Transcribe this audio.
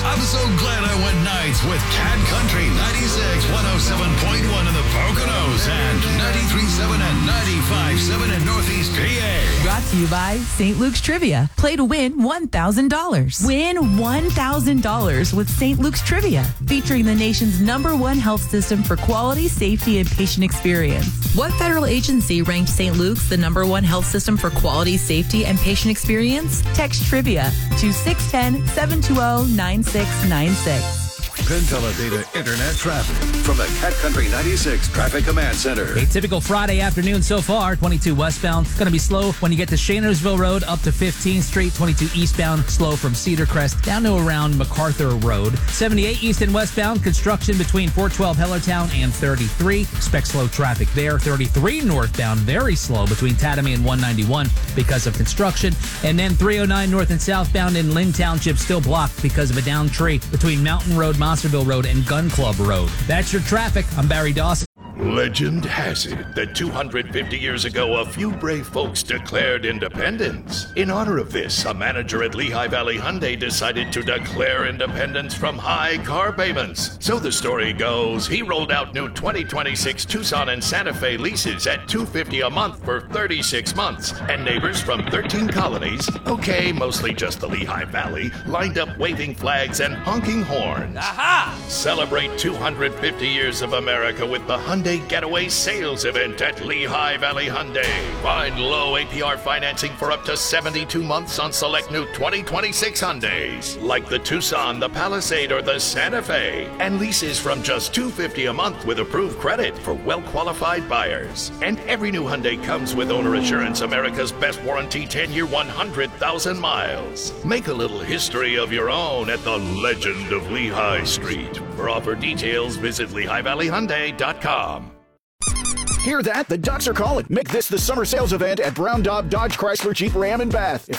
I'm so glad I went nights with Cat Country 96, 107.1 in the Poconos and 93.7 and 95.7 in Northeast PA. Brought to you by St. Luke's Trivia. Play to win $1,000. Win $1,000 with St. Luke's Trivia, featuring the nation's #1 health system for quality, safety, and patient experience. What federal agency ranked St. Luke's the #1 health system for quality, safety, and patient experience? Text Trivia to 610-720-9696. Penn Teledata Internet traffic from the Cat Country 96 Traffic Command Center. A typical Friday afternoon so far. 22 westbound, going to be slow when you get to Shanersville Road up to 15th Street. 22 eastbound, slow from Cedar Crest down to around MacArthur Road. 78 east and westbound, construction between 412 Hellertown and 33. Expect slow traffic there. 33 northbound, very slow between Tatamy and 191 because of construction. And then 309 north and southbound in Lynn Township still blocked because of a downed tree between Mountain Road, Monsterville Road, and Gun Club Road. That's your traffic. I'm Barry Dawson. Legend has it that 250 years ago, a few brave folks declared independence. In honor of this, a manager at Lehigh Valley Hyundai decided to declare independence from high car payments. So the story goes, he rolled out new 2026 Tucson and Santa Fe leases at $250 a month for 36 months. And neighbors from 13 colonies, okay, mostly just the Lehigh Valley, lined up waving flags and honking horns. Aha! Celebrate 250 years of America with the Hyundai Getaway Sales Event at Lehigh Valley Hyundai. Find low APR financing for up to 72 months on select new 2026 Hyundais, like the Tucson, the Palisade, or the Santa Fe. And leases from just $250 a month with approved credit for well-qualified buyers. And every new Hyundai comes with Owner Assurance, America's best warranty, 10-year, 100,000 miles. Make a little history of your own at the Legend of Lehigh Street. For offer details, visit LehighValleyHyundai.com. Hear that? The Ducks are calling. Make this the summer sales event at Brown Dog Dodge Chrysler Jeep Ram in Bath.